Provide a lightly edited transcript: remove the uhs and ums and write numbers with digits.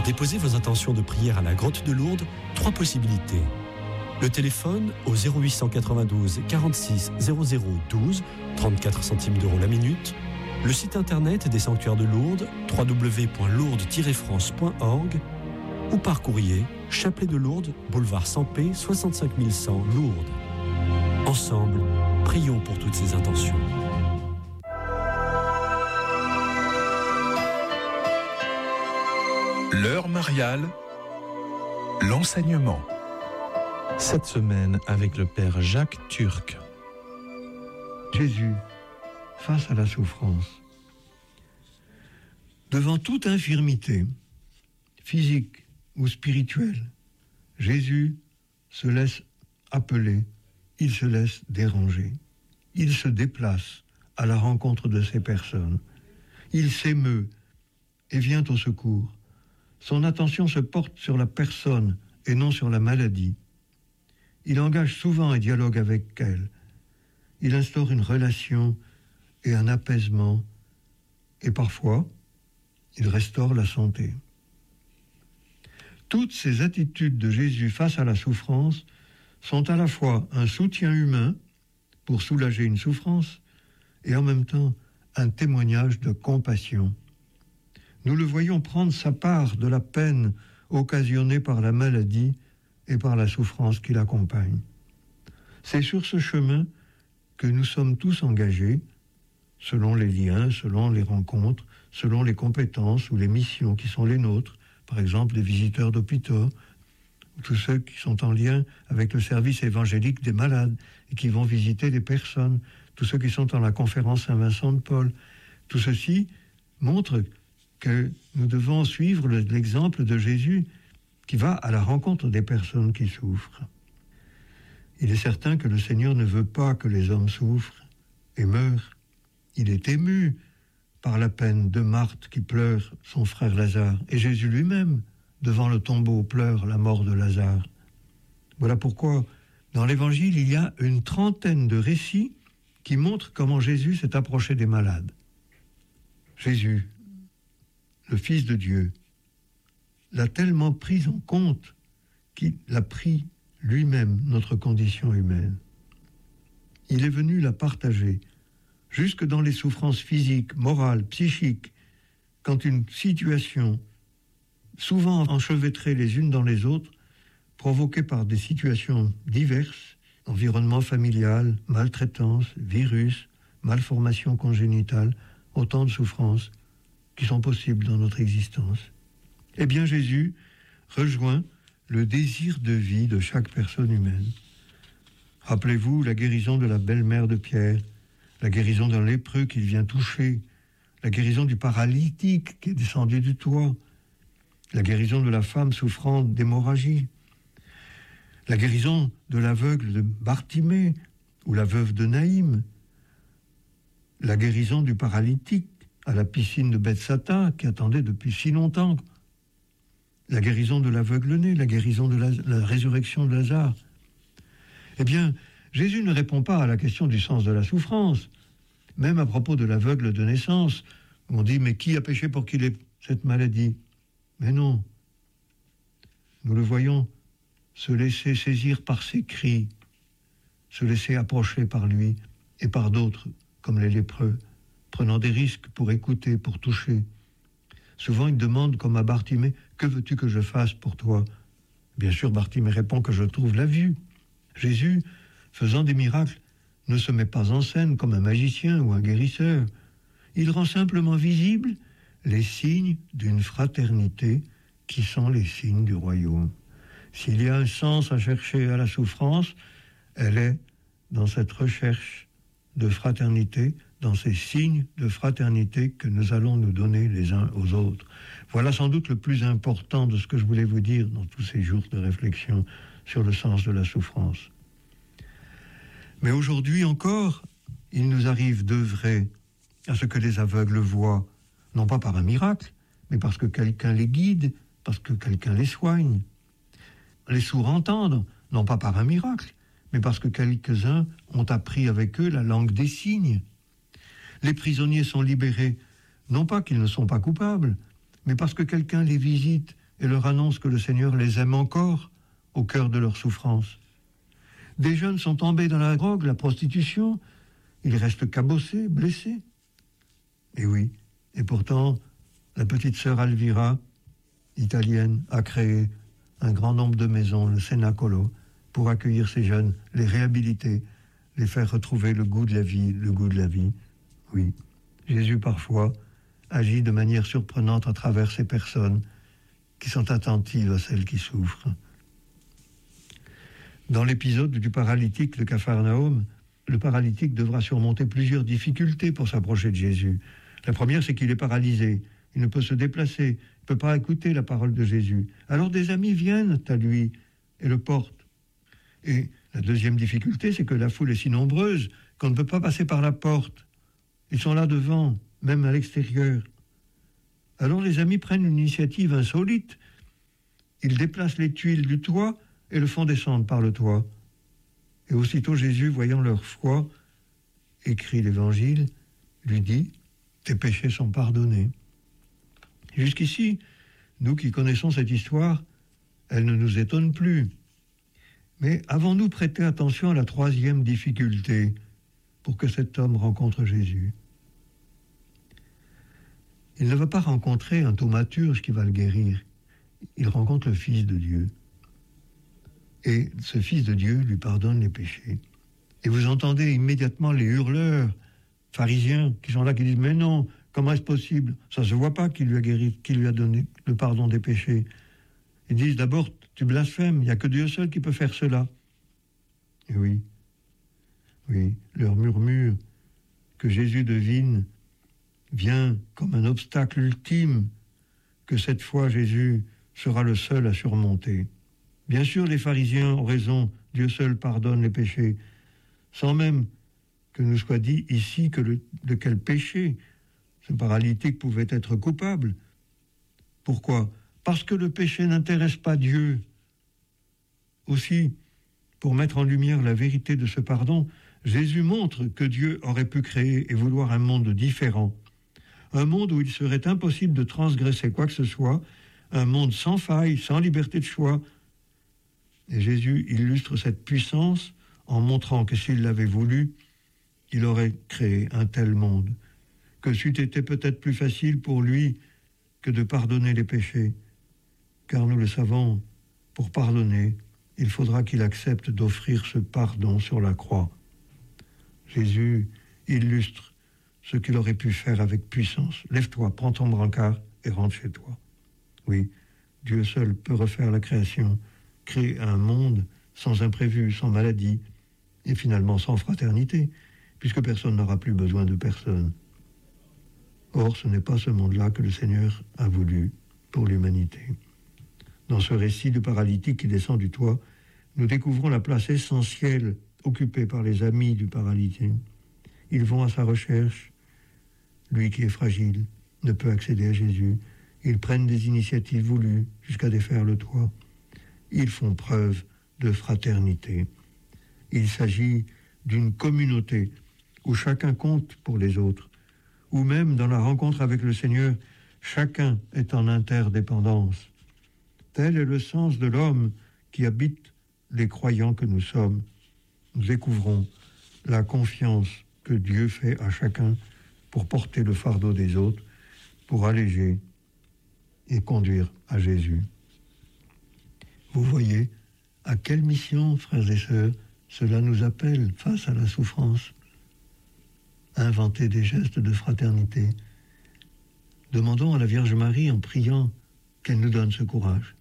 déposer vos intentions de prière à la Grotte de Lourdes, 3 possibilités. Le téléphone au 0892 46 00 12, 34 centimes d'euros la minute. Le site internet des sanctuaires de Lourdes, www.lourdes-france.org, ou par courrier, Chapelet de Lourdes, boulevard Sampé, 65 100 Lourdes. Ensemble, prions pour toutes ces intentions. L'heure mariale, l'enseignement. Cette semaine avec le Père Jacques Turc. Jésus, face à la souffrance. Devant toute infirmité, physique ou spirituelle, Jésus se laisse appeler, il se laisse déranger. Il se déplace à la rencontre de ces personnes. Il s'émeut et vient au secours. Son attention se porte sur la personne et non sur la maladie. Il engage souvent un dialogue avec elle. Il instaure une relation et un apaisement. Et parfois, il restaure la santé. Toutes ces attitudes de Jésus face à la souffrance sont à la fois un soutien humain pour soulager une souffrance et en même temps un témoignage de compassion. Nous le voyons prendre sa part de la peine occasionnée par la maladie et par la souffrance qui l'accompagne. C'est sur ce chemin que nous sommes tous engagés, selon les liens, selon les rencontres, selon les compétences ou les missions qui sont les nôtres, par exemple les visiteurs d'hôpitaux, ou tous ceux qui sont en lien avec le service évangélique des malades et qui vont visiter des personnes, tous ceux qui sont dans la conférence Saint-Vincent de Paul. Tout ceci montre que nous devons suivre l'exemple de Jésus qui va à la rencontre des personnes qui souffrent. Il est certain que le Seigneur ne veut pas que les hommes souffrent et meurent. Il est ému par la peine de Marthe qui pleure son frère Lazare, et Jésus lui-même, devant le tombeau, pleure la mort de Lazare. Voilà pourquoi, dans l'Évangile, il y a une trentaine de récits qui montrent comment Jésus s'est approché des malades. Jésus, le Fils de Dieu, l'a tellement pris en compte qu'il a pris lui-même notre condition humaine. Il est venu la partager, jusque dans les souffrances physiques, morales, psychiques, quand une situation, souvent enchevêtrée les unes dans les autres, provoquée par des situations diverses, environnement familial, maltraitance, virus, malformation congénitale, autant de souffrances qui sont possibles dans notre existence. Eh bien, Jésus rejoint le désir de vie de chaque personne humaine. Rappelez-vous la guérison de la belle-mère de Pierre, la guérison d'un lépreux qu'il vient toucher, la guérison du paralytique qui est descendu du toit, la guérison de la femme souffrant d'hémorragie, la guérison de l'aveugle de Bartimée ou la veuve de Naïm, la guérison du paralytique à la piscine de Bethsatha qui attendait depuis si longtemps, la guérison de l'aveugle-né, la guérison de la résurrection de Lazare. Eh bien, Jésus ne répond pas à la question du sens de la souffrance. Même à propos de l'aveugle de naissance, on dit « mais qui a péché pour qu'il ait cette maladie ?» Mais non. Nous le voyons se laisser saisir par ses cris, se laisser approcher par lui et par d'autres, comme les lépreux, prenant des risques pour écouter, pour toucher. Souvent, il demande, comme à Bartimée, « Que veux-tu que je fasse pour toi ?» Bien sûr, Bartimée répond que je trouve la vue. Jésus, faisant des miracles, ne se met pas en scène comme un magicien ou un guérisseur. Il rend simplement visibles les signes d'une fraternité qui sont les signes du royaume. S'il y a un sens à chercher à la souffrance, elle est dans cette recherche de fraternité, dans ces signes de fraternité que nous allons nous donner les uns aux autres. Voilà sans doute le plus important de ce que je voulais vous dire dans tous ces jours de réflexion sur le sens de la souffrance. Mais aujourd'hui encore, il nous arrive d'œuvrer à ce que les aveugles voient, non pas par un miracle, mais parce que quelqu'un les guide, parce que quelqu'un les soigne. Les sourds entendent, non pas par un miracle, mais parce que quelques-uns ont appris avec eux la langue des signes. Les prisonniers sont libérés, non pas qu'ils ne sont pas coupables, mais parce que quelqu'un les visite et leur annoncent que le Seigneur les aime encore au cœur de leur souffrance. Des jeunes sont tombés dans la drogue, la prostitution, ils restent cabossés, blessés. Et oui, et pourtant, la petite sœur Alvira, italienne, a créé un grand nombre de maisons, le Cenacolo, pour accueillir ces jeunes, les réhabiliter, les faire retrouver le goût de la vie, le goût de la vie. Oui, Jésus parfois agit de manière surprenante à travers ces personnes qui sont attentives à celles qui souffrent. Dans l'épisode du paralytique de Capharnaüm, le paralytique devra surmonter plusieurs difficultés pour s'approcher de Jésus. La première, c'est qu'il est paralysé. Il ne peut se déplacer, il ne peut pas écouter la parole de Jésus. Alors des amis viennent à lui et le portent. Et la deuxième difficulté, c'est que la foule est si nombreuse qu'on ne peut pas passer par la porte. Ils sont là devant, même à l'extérieur. Alors les amis prennent une initiative insolite. Ils déplacent les tuiles du toit et le font descendre par le toit. Et aussitôt Jésus, voyant leur foi, écrit l'Évangile, lui dit « Tes péchés sont pardonnés ». Jusqu'ici, nous qui connaissons cette histoire, elle ne nous étonne plus. Mais avons-nous prêté attention à la troisième difficulté pour que cet homme rencontre Jésus? Il ne va pas rencontrer un thaumaturge qui va le guérir. Il rencontre le Fils de Dieu. Et ce Fils de Dieu lui pardonne les péchés. Et vous entendez immédiatement les hurleurs pharisiens qui sont là, qui disent « Mais non, comment est-ce possible? Ça ne se voit pas qu'il lui a guéri, qu'il lui a donné le pardon des péchés. » Ils disent d'abord « Tu blasphèmes, il n'y a que Dieu seul qui peut faire cela. » Et oui, leur murmure que Jésus devine vient comme un obstacle ultime que cette fois Jésus sera le seul à surmonter. Bien sûr, les pharisiens ont raison, Dieu seul pardonne les péchés, sans même que nous soit dit ici de quel péché ce paralytique pouvait être coupable. Pourquoi? Parce que le péché n'intéresse pas Dieu. Aussi, pour mettre en lumière la vérité de ce pardon, Jésus montre que Dieu aurait pu créer et vouloir un monde différent. Un monde où il serait impossible de transgresser quoi que ce soit, un monde sans faille, sans liberté de choix. Et Jésus illustre cette puissance en montrant que s'il l'avait voulu, il aurait créé un tel monde, que c'eût été peut-être plus facile pour lui que de pardonner les péchés. Car nous le savons, pour pardonner, il faudra qu'il accepte d'offrir ce pardon sur la croix. Jésus illustre ce qu'il aurait pu faire avec puissance. Lève-toi, prends ton brancard et rentre chez toi. Oui, Dieu seul peut refaire la création, créer un monde sans imprévu, sans maladie, et finalement sans fraternité, puisque personne n'aura plus besoin de personne. Or, ce n'est pas ce monde-là que le Seigneur a voulu pour l'humanité. Dans ce récit du paralytique qui descend du toit, nous découvrons la place essentielle occupée par les amis du paralytique. Ils vont à sa recherche. Lui qui est fragile ne peut accéder à Jésus. Ils prennent des initiatives voulues jusqu'à défaire le toit. Ils font preuve de fraternité. Il s'agit d'une communauté où chacun compte pour les autres, où même dans la rencontre avec le Seigneur, chacun est en interdépendance. Tel est le sens de l'homme qui habite les croyants que nous sommes. Nous découvrons la confiance que Dieu fait à chacun pour porter le fardeau des autres, pour alléger et conduire à Jésus. Vous voyez à quelle mission, frères et sœurs, cela nous appelle face à la souffrance. Inventer des gestes de fraternité. Demandons à la Vierge Marie en priant qu'elle nous donne ce courage.